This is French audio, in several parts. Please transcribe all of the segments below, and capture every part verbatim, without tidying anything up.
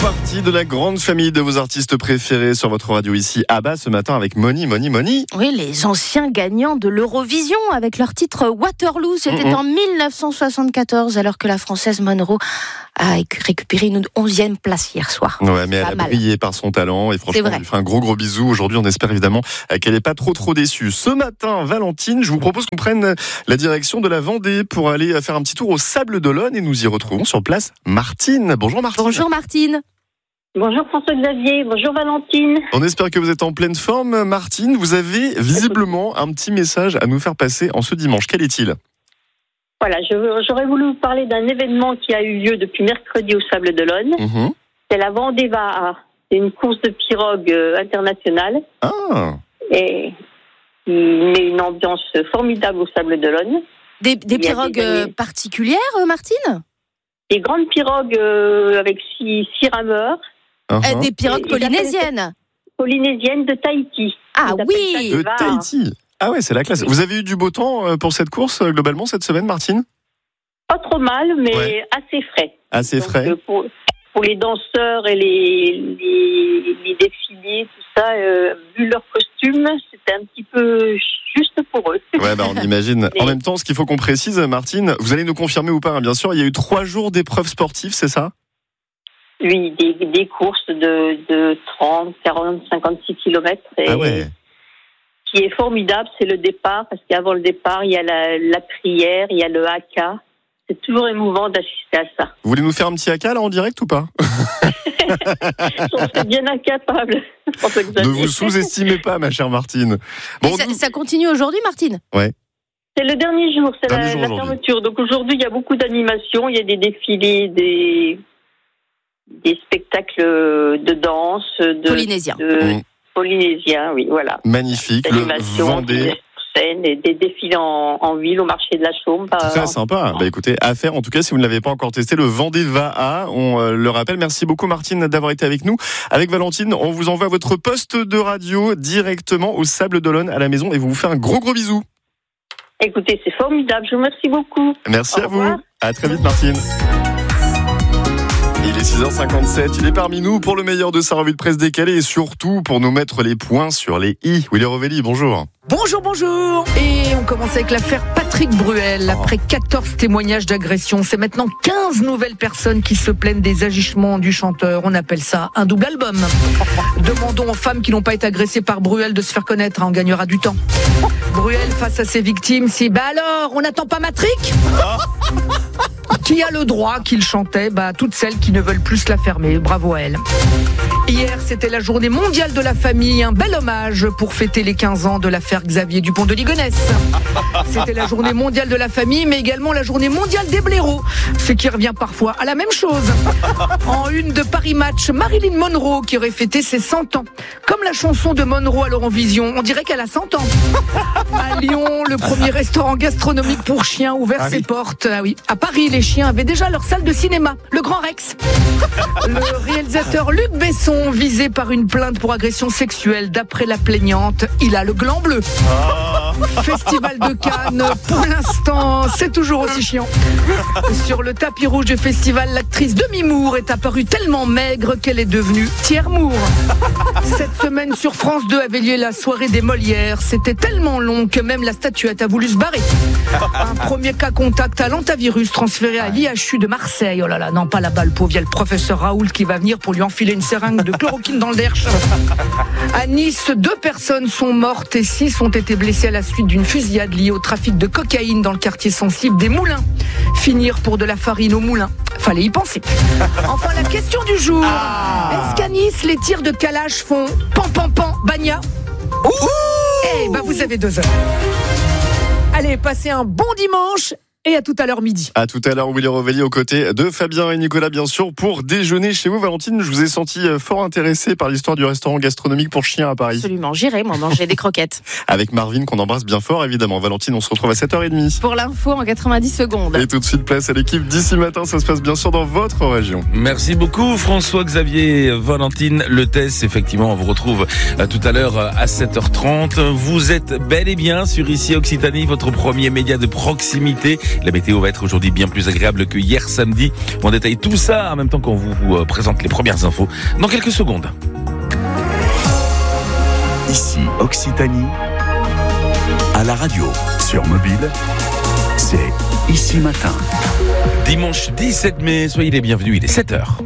partie de la grande famille de vos artistes préférés sur votre radio ici à Bas ce matin avec Moni, Moni, Moni. Oui, les anciens gagnants de l'Eurovision avec leur titre Waterloo. C'était mm-hmm. en dix-neuf cent soixante-quatorze alors que la Française Monroe a récupéré une onzième place hier soir. Ouais, mais elle a mal. brillé par son talent et franchement, on lui fait un gros gros bisou. Aujourd'hui, on espère évidemment qu'elle n'est pas trop trop déçue. Ce matin, Valentine, je vous propose qu'on prenne la direction de la Vendée pour aller faire un petit tour au Sables d'Olonne et nous y retrouvons sur place Martine. Bonjour Martine. Bonjour Martine. Bonjour François-Xavier, bonjour Valentine. On espère que vous êtes en pleine forme. Martine, vous avez visiblement un petit message à nous faire passer en ce dimanche. Quel est-il ? Voilà, je, j'aurais voulu vous parler d'un événement qui a eu lieu depuis mercredi au Sables d'Olonne. Mmh. C'est la Vendée V A A. C'est une course de pirogue euh, internationale. Ah. Et qui met une ambiance formidable au Sables d'Olonne. Des, des pirogues des particulières, Martine ? Des grandes pirogues euh, avec six, six rameurs. Uh-huh. Des pirogues polynésiennes. Polynésiennes de Tahiti. Ah oui, de Tahiti. Ah ouais, c'est la classe. Vous avez eu du beau temps pour cette course globalement cette semaine, Martine ? Pas trop mal, mais ouais. assez frais. Assez Donc, frais. Pour, pour les danseurs et les, les, les défilés, tout ça, euh, vu leur costume, c'était un petit peu juste pour eux. Ouais, bah on imagine. Mais... En même temps, ce qu'il faut qu'on précise, Martine, vous allez nous confirmer ou pas, hein, bien sûr, il y a eu trois jours d'épreuves sportives, c'est ça ? Oui, des, des courses de, de trente, quarante, cinquante-six kilomètres. Et ah ouais. Ce qui est formidable, c'est le départ, parce qu'avant le départ, il y a la, la prière, il y a le haka. C'est toujours émouvant d'assister à ça. Vous voulez nous faire un petit haka là en direct ou pas ? On serait bien incapable. Ne vous sous-estimez pas, ma chère Martine. Bon, ça, ça continue aujourd'hui, Martine ? Ouais. C'est le dernier jour, c'est dernier la, jour la fermeture. Donc aujourd'hui, il y a beaucoup d'animations, il y a des défilés, des, des spectacles de danse, de polynésiens. De, mmh. Polynésiens, oui, voilà. Magnifique, le Vendée. Et des défilés en, en ville au marché de la Chaume. Très euh, sympa. Bah écoutez, à faire en tout cas si vous ne l'avez pas encore testé, le Vendée V A A, on euh, le rappelle. Merci beaucoup Martine d'avoir été avec nous. Avec Valentine, on vous envoie votre poste de radio directement au Sables d'Olonne à la maison et vous vous fait un gros gros bisou. Écoutez, c'est formidable. Je vous remercie beaucoup. Merci Au à revoir. vous. À très vite Martine. Il est six heures cinquante-sept, il est parmi nous pour le meilleur de sa revue de presse décalée et surtout pour nous mettre les points sur les i. Willy Rovelli, bonjour. Bonjour, bonjour. Et on commence avec l'affaire Patrick Bruel. Après quatorze témoignages d'agression, c'est maintenant quinze nouvelles personnes qui se plaignent des agissements du chanteur. On appelle ça un double album. Demandons aux femmes qui n'ont pas été agressées par Bruel de se faire connaître, hein, on gagnera du temps. Bruel face à ses victimes, si bah alors, on n'attend pas Matrick ? Qui a le droit qu'il chantait ? Bah, toutes celles qui ne veulent plus la fermer. Bravo à elle. Hier, c'était la journée mondiale de la famille. Un bel hommage pour fêter les quinze ans de l'affaire Xavier Dupont de Ligonnès. C'était la journée mondiale de la famille, mais également la journée mondiale des blaireaux. Ce qui revient parfois à la même chose. En une de Paris Match, Marilyn Monroe qui aurait fêté ses cent ans. Comme la chanson de Monroe à l'Eurovision, on dirait qu'elle a cent ans. À Lyon, le premier restaurant gastronomique pour chiens ouvert ah ses oui. portes. Ah oui. À Paris, les chiens avaient déjà leur salle de cinéma, le Grand Rex. Le réalisateur Luc Besson, visé par une plainte pour agression sexuelle, d'après la plaignante, il a le gland bleu. Oh. Festival de Cannes, pour l'instant, c'est toujours aussi chiant. Sur le tapis rouge du festival, l'actrice Demi Moore est apparue tellement maigre qu'elle est devenue Thiers Moore. Cette semaine, sur France deux avait lieu la soirée des Molières. C'était tellement long que même la statuette a voulu se barrer. Un premier cas contact à l'antavirus transféré à l'I H U de Marseille. Oh là là, non pas là-bas, le pauvre, il y a le professeur Raoult qui va venir pour lui enfiler une seringue de chloroquine dans le derche. À Nice, deux personnes sont mortes et six ont été blessées à la suite d'une fusillade liée au trafic de cocaïne dans le quartier sensible des Moulins. Finir pour de la farine au moulin. Fallait y penser. Enfin, la question du jour. Ah. Est-ce qu'à Nice, les tirs de Kalash font pan pan pan bagna ? Eh ben, vous avez deux heures. Allez, passez un bon dimanche. Et à tout à l'heure midi. À tout à l'heure, Willy Rovelli aux côtés de Fabien et Nicolas, bien sûr, pour déjeuner chez vous. Valentine, je vous ai senti fort intéressé par l'histoire du restaurant gastronomique pour chiens à Paris. Absolument, j'irai, moi, manger des croquettes. Avec Marvin, qu'on embrasse bien fort, évidemment. Valentine, on se retrouve à sept heures trente. Pour l'info en quatre-vingt-dix secondes. Et tout de suite, place à l'équipe d'ici matin. Ça se passe bien sûr dans votre région. Merci beaucoup, François-Xavier, Valentine. Le test, effectivement, on vous retrouve tout à l'heure à sept heures trente. Vous êtes bel et bien sur Ici Occitanie, votre premier média de proximité. La météo va être aujourd'hui bien plus agréable que hier samedi. On détaille tout ça en même temps qu'on vous, vous présente les premières infos dans quelques secondes. Ici Occitanie, à la radio, sur mobile, c'est Ici Matin. Dimanche dix-sept mai, soyez les bienvenus, il est sept heures.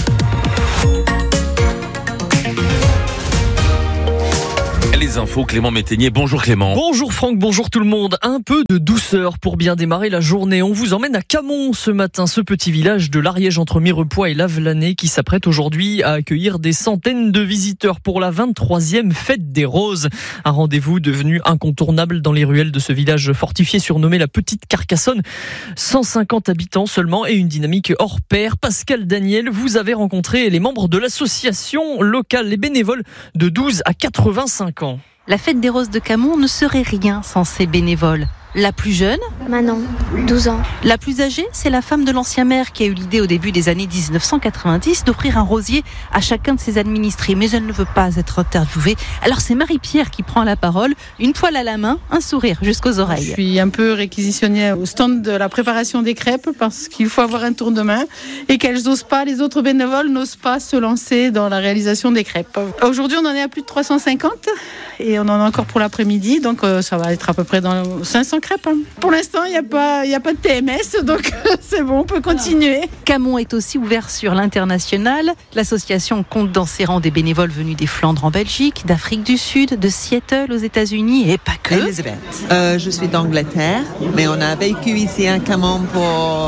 Les infos, Clément Métainier. Bonjour Clément. Bonjour Franck, bonjour tout le monde. Un peu de douceur pour bien démarrer la journée. On vous emmène à Camon ce matin, ce petit village de l'Ariège entre Mirepoix et Lavelanet qui s'apprête aujourd'hui à accueillir des centaines de visiteurs pour la vingt-troisième fête des roses. Un rendez-vous devenu incontournable dans les ruelles de ce village fortifié surnommé la Petite Carcassonne. cent cinquante habitants seulement et une dynamique hors pair. Pascal Daniel, vous avez rencontré les membres de l'association locale, les bénévoles de douze à quatre-vingt-cinq ans. La fête des roses de Camon ne serait rien sans ses bénévoles. La plus jeune, Manon, douze ans. La plus âgée, c'est la femme de l'ancien maire qui a eu l'idée au début des années dix-neuf cent quatre-vingt-dix d'offrir un rosier à chacun de ses administrés. Mais elle ne veut pas être interviewée. Alors c'est Marie-Pierre qui prend la parole, une toile à la main, un sourire jusqu'aux oreilles. Je suis un peu réquisitionnée au stand de la préparation des crêpes parce qu'il faut avoir un tour de main et qu'elles n'osent pas, les autres bénévoles n'osent pas se lancer dans la réalisation des crêpes. Aujourd'hui, on en est à plus de trois cent cinquante et on en a encore pour l'après-midi, donc ça va être à peu près dans cinq cents crêpes. Pour l'instant, il n'y a pas, il n'y a pas de T M S, donc c'est bon, on peut continuer. Camon est aussi ouvert sur l'international. L'association compte dans ses rangs des bénévoles venus des Flandres en Belgique, d'Afrique du Sud, de Seattle aux États-Unis et pas que. Elisabeth. Euh, je suis d'Angleterre, mais on a vécu ici à Camon pour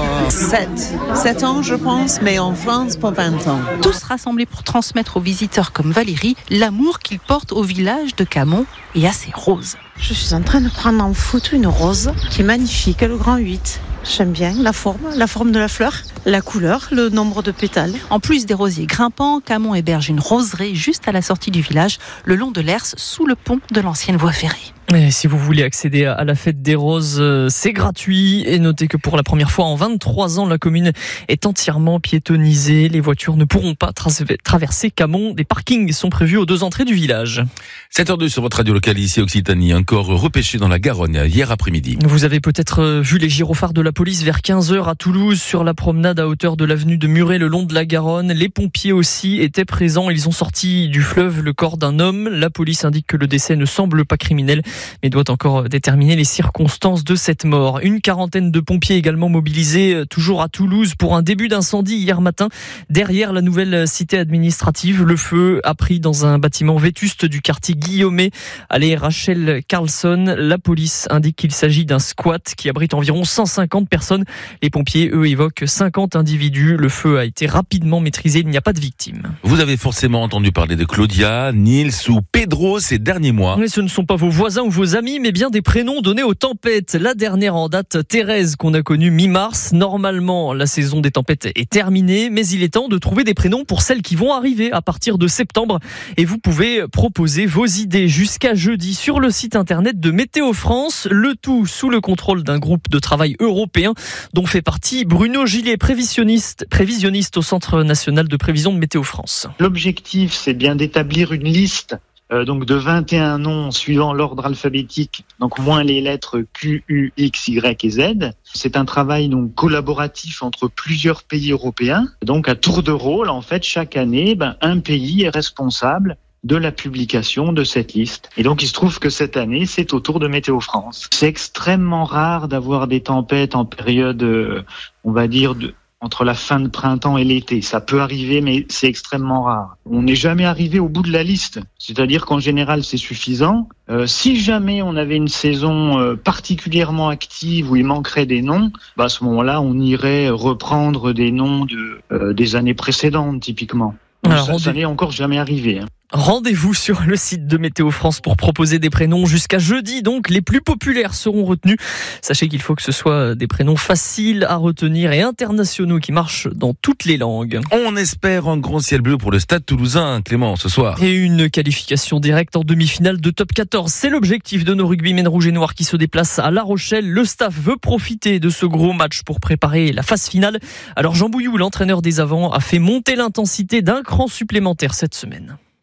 sept ans, je pense, mais en France pour vingt ans. Tous rassemblés pour transmettre aux visiteurs comme Valérie l'amour qu'ils portent au village de Camon et à ses roses. Je suis en train de prendre en photo une rose qui est magnifique, le grand huit. J'aime bien la forme, la forme de la fleur, la couleur, le nombre de pétales. En plus des rosiers grimpants, Camon héberge une roseraie juste à la sortie du village, le long de l'Hers, sous le pont de l'ancienne voie ferrée. Et si vous voulez accéder à la fête des roses, c'est gratuit. Et notez que pour la première fois en vingt-trois ans, la commune est entièrement piétonnisée. Les voitures ne pourront pas tra- traverser Camon. Des parkings sont prévus aux deux entrées du village. sept heures deux sur votre radio locale ici Occitanie. Un corps repêché dans la Garonne hier après-midi. Vous avez peut-être vu les gyrophares de la police vers quinze heures à Toulouse sur la promenade à hauteur de l'avenue de Muret le long de la Garonne. Les pompiers aussi étaient présents. Ils ont sorti du fleuve le corps d'un homme. La police indique que le décès ne semble pas criminel, mais doit encore déterminer les circonstances de cette mort. Une quarantaine de pompiers également mobilisés toujours à Toulouse pour un début d'incendie hier matin derrière la nouvelle cité administrative. Le feu a pris dans un bâtiment vétuste du quartier Guillaumet. Allez, Rachel Carlson, la police indique qu'il s'agit d'un squat qui abrite environ cent cinquante personnes. Les pompiers, eux, évoquent cinquante individus. Le feu a été rapidement maîtrisé. Il n'y a pas de victimes. Vous avez forcément entendu parler de Claudia, Nils ou Pedro ces derniers mois. Mais ce ne sont pas vos voisins ou vos amis, mais bien des prénoms donnés aux tempêtes. La dernière en date, Thérèse, qu'on a connue mi-mars. Normalement, la saison des tempêtes est terminée, mais il est temps de trouver des prénoms pour celles qui vont arriver à partir de septembre. Et vous pouvez proposer vos idées jusqu'à jeudi sur le site internet de Météo France. Le tout sous le contrôle d'un groupe de travail européen dont fait partie Bruno Gillet, prévisionniste, prévisionniste au Centre national de prévision de Météo France. L'objectif, c'est bien d'établir une liste Euh, donc de vingt et un noms suivant l'ordre alphabétique, donc moins les lettres Q, U, X, Y et Z. C'est un travail donc collaboratif entre plusieurs pays européens. Donc à tour de rôle, en fait, chaque année, ben, un pays est responsable de la publication de cette liste. Et donc il se trouve que cette année, c'est au tour de Météo France. C'est extrêmement rare d'avoir des tempêtes en période, euh, on va dire, de entre la fin de printemps et l'été. Ça peut arriver, mais c'est extrêmement rare. On n'est jamais arrivé au bout de la liste. C'est-à-dire qu'en général, c'est suffisant. Euh, si jamais on avait une saison euh, particulièrement active où il manquerait des noms, bah à ce moment-là, on irait reprendre des noms de, euh, des années précédentes, typiquement. Alors, ça, ça n'est encore jamais arrivé. Hein. Rendez-vous sur le site de Météo France pour proposer des prénoms jusqu'à jeudi. Donc, les plus populaires seront retenus. Sachez qu'il faut que ce soit des prénoms faciles à retenir et internationaux qui marchent dans toutes les langues. On espère un grand ciel bleu pour le Stade Toulousain, Clément, ce soir. Et une qualification directe en demi-finale de top quatorze. C'est l'objectif de nos rugbymen rouges et noirs qui se déplacent à La Rochelle. Le staff veut profiter de ce gros match pour préparer la phase finale. Alors, Jean Bouillou, l'entraîneur des avants, a fait monter l'intensité d'un cran supplémentaire cette semaine.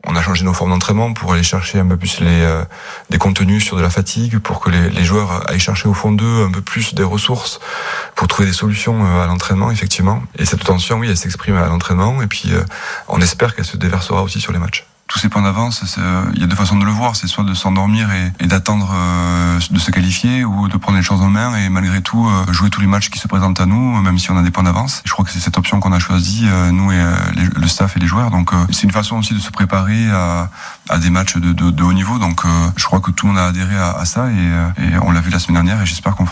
On a changé nos formes d'entraînement pour aller chercher un peu plus les, euh, des contenus sur de la fatigue, pour que les, les joueurs aillent chercher au fond d'eux un peu plus des ressources, pour trouver des solutions euh, à l'entraînement, effectivement. Et cette tension, oui, elle s'exprime à l'entraînement, et puis euh, on espère qu'elle se déversera aussi sur les matchs. Tous ces points d'avance, c'est, euh, il y a deux façons de le voir, c'est soit de s'endormir et, et d'attendre euh, de se qualifier, ou de prendre les choses en main et malgré tout euh, jouer tous les matchs qui se présentent à nous, même si on a des points d'avance. Je crois que c'est cette option qu'on a choisie, euh, nous et euh, les, le staff et les joueurs. Donc euh, c'est une façon aussi de se préparer à, à des matchs de, de, de haut niveau. Donc euh, je crois que tout le monde a adhéré à, à ça et, euh, et on l'a vu la semaine dernière et j'espère qu'on fera